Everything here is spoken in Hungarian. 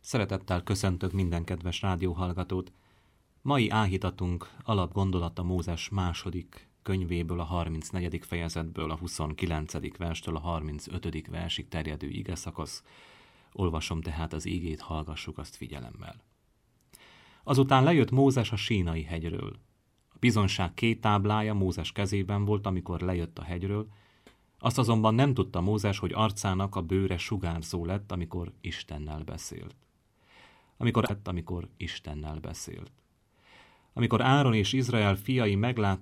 Szeretettel köszöntök minden kedves rádióhallgatót. Mai áhítatunk alapgondolata Mózes második könyvéből, a 34. fejezetből, a 29. verstől a 35. versig terjedő igeszakasz. Olvasom tehát az ígét, hallgassuk azt figyelemmel. Azután lejött Mózes a Sínai hegyről. A bizonyság 2 táblája Mózes kezében volt, amikor lejött a hegyről. Azt azonban nem tudta Mózes, hogy arcának a bőre sugárzó lett, amikor Istennel beszélt. Amikor Istennel beszélt. Amikor Áron és Izrael fiai meglátták,